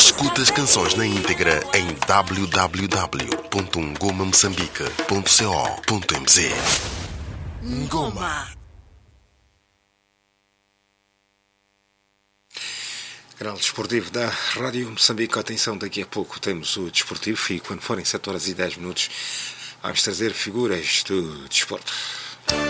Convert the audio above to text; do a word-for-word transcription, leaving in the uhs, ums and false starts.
Escuta as canções na íntegra em w w w ponto ngoma moçambique ponto co ponto m z. Ngoma. Canal Desportivo da Rádio Moçambique. Atenção, daqui a pouco temos o Desportivo e quando forem sete horas e dez minutos vamos trazer figuras do desporto.